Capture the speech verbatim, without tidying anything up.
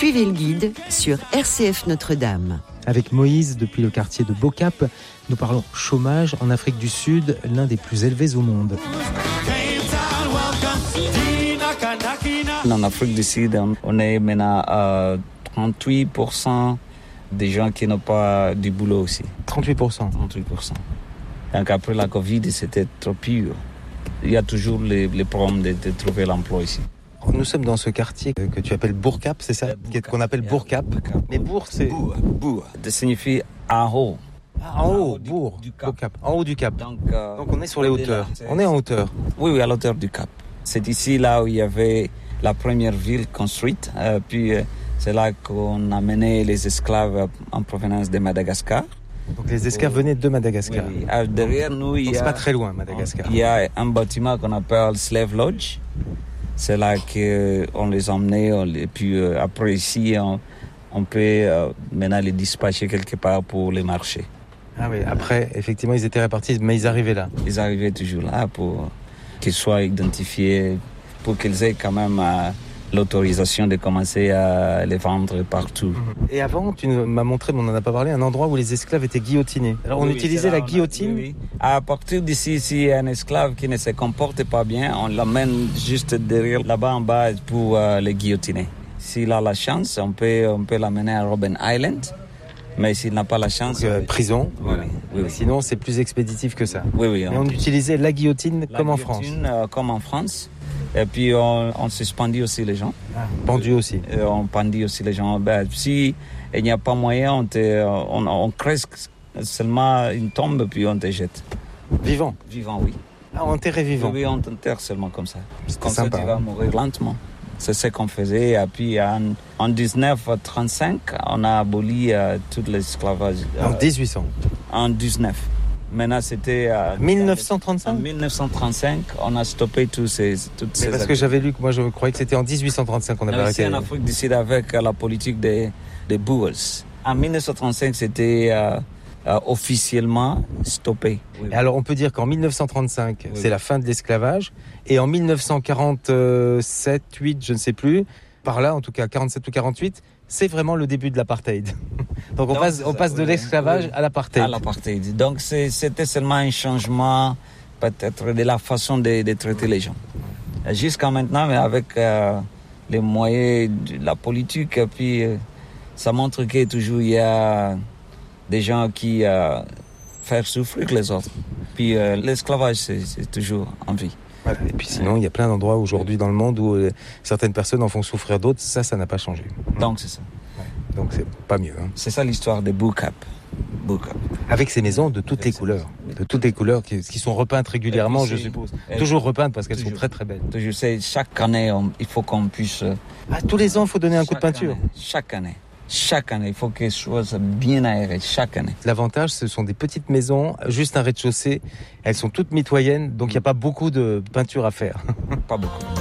Suivez le guide sur R C F Notre-Dame. Avec Moïse, depuis le quartier de Bocap, nous parlons chômage en Afrique du Sud, l'un des plus élevés au monde. En Afrique du Sud, on est maintenant à trente-huit pour cent des gens qui n'ont pas du boulot aussi. trente-huit pour cent trente-huit pour cent. Donc après la Covid, c'était trop pur. Il y a toujours les, les problèmes de, de trouver l'emploi ici. Nous sommes dans ce quartier que tu appelles Bourkap, c'est ça? Bourkap. Qu'on appelle Bourkap. Mais Bourg, c'est... Bourg, Bourg. Ça signifie en haut. Ah, en haut, Bourg, du Cap. Bourkap. En haut du Cap. Donc, euh, Donc on est sur les hauteurs. Là, on est en hauteur. Oui, oui, à l'auteur du Cap. C'est ici, là où il y avait la première ville construite. Euh, puis euh, c'est là qu'on a mené les esclaves en provenance de Madagascar. Donc les esclaves venaient de Madagascar. Oui, oui. Euh, derrière nous, il y a... C'est pas très loin, Madagascar. Il y a un bâtiment qu'on appelle Slave Lodge. C'est là qu'on les emmenait. Et puis euh, après ici, on, on peut euh, maintenant les dispatcher quelque part pour les marchés. Ah oui, après, effectivement, ils étaient répartis, mais ils arrivaient là. Ils arrivaient toujours là pour qu'ils soient identifiés, pour qu'ils aient quand même euh, l'autorisation de commencer à les vendre partout. Et avant, tu m'as montré, mais on n'en a pas parlé, un endroit où les esclaves étaient guillotinés. Alors on oui, utilisait là, la guillotine a, oui, oui. À partir d'ici, s'il y a un esclave qui ne se comporte pas bien, on l'amène juste derrière, là-bas en bas, pour euh, les guillotiner. S'il a la chance, on peut, on peut l'amener à Robben Island. Mais s'il n'a pas la chance... Donc, euh, prison. Oui, oui, oui, oui. Sinon, c'est plus expéditif que ça. Oui, oui. Mais on, on utilisait la guillotine la comme guillotine, en France. Euh, comme en France. Et puis, on, on suspendit aussi les gens. Ah, pendu aussi. Et on pendit aussi les gens. Ben, si il n'y a pas moyen, on, te, on, on crée seulement une tombe, puis on te jette. Vivant? Vivant, oui. Ah, enterré vivant? Oui, on t'enterre seulement comme ça. C'était comme sympa. ça, tu vas mourir lentement. C'est ce qu'on faisait. Et puis en, en dix-neuf trente-cinq, on a aboli euh, tout l'esclavage. Euh, en dix-huit cents? En dix-neuf. Maintenant, c'était... Euh, dix-neuf cent trente-cinq? En dix-neuf cent trente-cinq, on a stoppé tous ces, toutes Mais ces... Parce que j'avais lu que moi, je croyais que c'était en dix-huit cent trente-cinq qu'on avait non, arrêté. C'est en Afrique du Sud avec euh, la politique des, des Boers. En dix-neuf cent trente-cinq, c'était euh, euh, officiellement stoppé. Oui. Et alors, on peut dire qu'en dix-neuf cent trente-cinq, oui, c'est oui. la fin de l'esclavage. Et en dix-neuf cent quarante-sept, huit, je ne sais plus, par là, en tout cas, quarante-sept ou quarante-huit, c'est vraiment le début de l'apartheid. Donc on Donc, passe, on passe oui, de l'esclavage oui. à l'apartheid. À l'apartheid. Donc c'est, c'était seulement un changement peut-être de la façon de, de traiter les gens. Jusqu'à maintenant, mais avec euh, les moyens de la politique, et puis euh, ça montre que toujours il y a des gens qui euh, font souffrir les autres. Puis euh, l'esclavage, c'est, c'est toujours en vie. Voilà. Et puis sinon, il y a plein d'endroits aujourd'hui dans le monde où euh, certaines personnes en font souffrir d'autres. Ça, ça n'a pas changé. Donc c'est ça. Ouais. Donc c'est pas mieux. Hein. C'est ça l'histoire de Bourkap. Bourkap. Avec ces maisons de toutes Avec les couleurs, maisons. de toutes les couleurs qui, qui sont repeintes régulièrement, je suppose. Toujours repeintes parce qu'elles toujours. sont très très belles. Je sais, chaque année, on, il faut qu'on puisse. Ah, tous les ans, il faut donner un coup de peinture. Année, chaque année. Chaque année, il faut que ce soit bien aéré, chaque année. L'avantage, ce sont des petites maisons, juste un rez-de-chaussée. Elles sont toutes mitoyennes, donc il n'y a pas beaucoup de peinture à faire. Pas beaucoup.